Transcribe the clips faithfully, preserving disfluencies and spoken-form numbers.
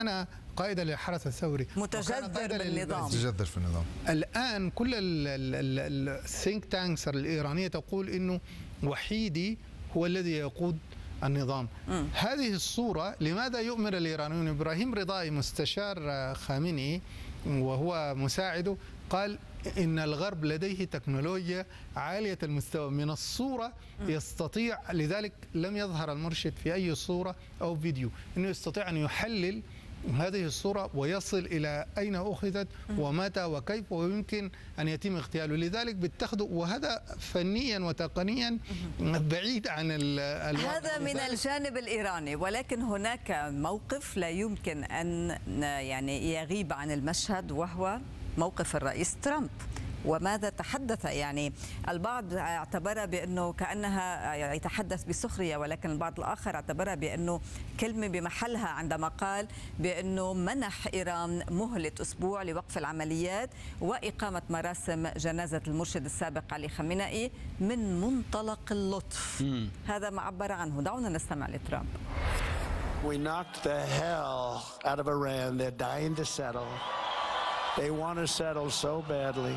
أنا قائدا للحرس الثوري متجذر بالنظام، متجذر في النظام. الآن كل الثينك تانكس الإيرانية تقول إنه وحيدي هو الذي يقود النظام. م. هذه الصورة لماذا يؤمن الإيرانيون؟ إبراهيم رضائي مستشار خامنئي وهو مساعده قال إن الغرب لديه تكنولوجيا عالية المستوى من الصورة يستطيع، لذلك لم يظهر المرشد في أي صورة أو فيديو، إنه يستطيع أن يحلل هذه الصورة ويصل إلى أين أخذت ومتى وكيف ويمكن أن يتم اغتياله. لذلك بتاخذوا، وهذا فنيا وتقنيا بعيد عن الواقع. هذا من الجانب الإيراني، ولكن هناك موقف لا يمكن أن يعني يغيب عن المشهد، وهو موقف الرئيس ترامب. وماذا تحدث؟ يعني البعض اعتبرها بأنه كأنها يتحدث بسخرية، ولكن البعض الآخر اعتبرها بأنه كلمة بمحلها عندما قال بأنه منح إيران مهلة أسبوع لوقف العمليات وإقامة مراسم جنازة المرشد السابق علي خامنئي من منطلق اللطف. م. هذا ما عبر عنه. دعونا نستمع لترامب. We knocked the hell out of Iran. They're dying to settle. They want to settle so badly.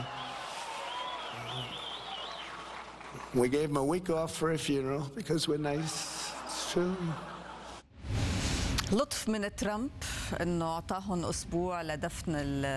We gave them a week off for a funeral because we're nice. It's true. لطف من ترامب انه اعطاهم اسبوع لدفن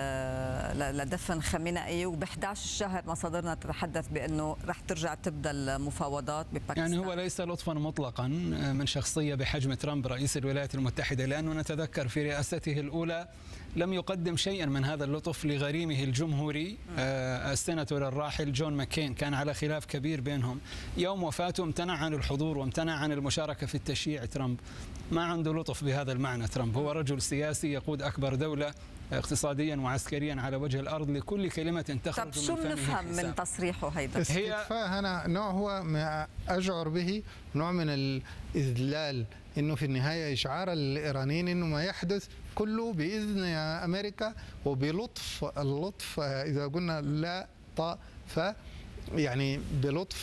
لدفن خامنئي، وب أحد عشر الشهر مصادرنا تتحدث بانه رح ترجع تبدا المفاوضات بباكستان. يعني هو ليس لطفا مطلقا من شخصيه بحجم ترامب رئيس الولايات المتحده، لانه نتذكر في رئاسته الاولى لم يقدم شيئا من هذا اللطف لغريمه الجمهوري آه السيناتور الراحل جون ماكين. كان على خلاف كبير بينهم. يوم وفاته امتنع عن الحضور وامتنع عن المشاركه في التشييع. ترامب ما عنده لطف بهذا المعنى. ترامب هو رجل سياسي يقود أكبر دولة اقتصاديا وعسكريا على وجه الأرض، لكل كلمة تخرج من فمه. طب شو نفهم من تصريحه هيدا؟ استكفاء هنا نوع هو ما أشعر به نوع من الإذلال، إنه في النهاية إشعار الإيرانيين إنه ما يحدث كله بإذن أمريكا وبلطف. اللطف إذا قلنا لا ف يعني بلطف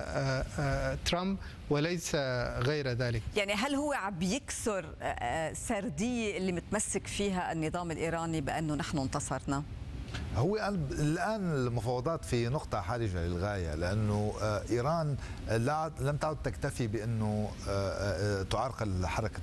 ترامب وليس غير ذلك. يعني هل هو عم يكسر سردية اللي متمسك فيها النظام الإيراني بأنه نحن انتصرنا؟ هو الآن المفاوضات في نقطة حرجة للغاية، لأنه إيران لم تعد تكتفي بأنه تعرقل حركة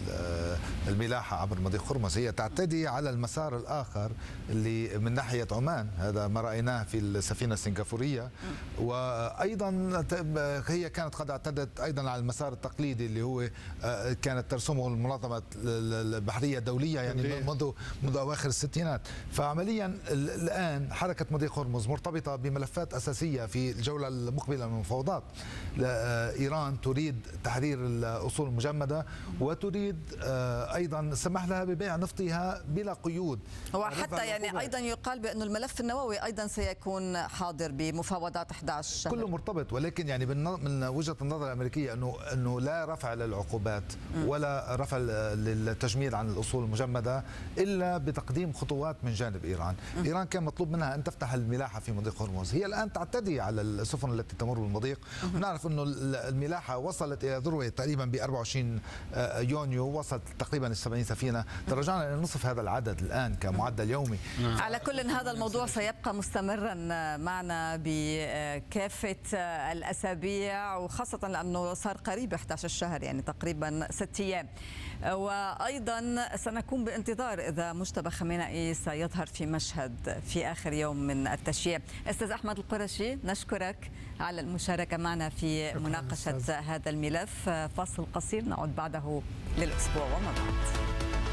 الملاحة عبر مضيق هرمز، هي تعتدي على المسار الآخر اللي من ناحية عمان. هذا ما رأيناه في السفينة السنغافورية، وأيضا هي كانت قد اعتدت أيضا على المسار التقليدي اللي هو كانت ترسمه المنظمة البحرية الدولية يعني منذ منذ أواخر الستينات. فعمليا الآن حركة مضيق هرمز مرتبطة بملفات أساسية في الجولة المقبلة من المفاوضات. إيران تريد تحرير الأصول المجمدة وتريد أيضا السماح لها ببيع نفطها بلا قيود. وحتى يعني أيضا يقال بأن الملف النووي أيضا سيكون حاضر بمفاوضات أحد عشر شهر. كله مرتبط، ولكن يعني من وجهة النظر الأمريكية أنه أنه لا رفع للعقوبات ولا رفع للتجميد عن الأصول المجمدة إلا بتقديم خطوات من جانب إيران. إيران كان مطلوب منها أن تفتح الملاحة في مضيق هرمز، هي الآن تعتدي على السفن التي تمر بالمضيق. ونعرف أنه الملاحة وصلت إلى ذروة تقريبا ب أربعة وعشرين يونيو، وصلت تقريبا سبعين سفينة، تراجعنا إلى نصف هذا العدد الآن كمعدل يومي. على كل هذا الموضوع سيبقى مستمرا معنا بكافة الأسابيع، وخاصة لأنه صار قريب أحد عشر شهر، يعني تقريبا ست أيام. وأيضا سنكون بانتظار إذا مجتبى خامنئي سيظهر في مشهد في آخر يوم من التشييع. أستاذ أحمد القرشي، نشكرك على المشاركة معنا في مناقشة هذا الملف. فاصل قصير نعود بعده للأسبوع وما بعد.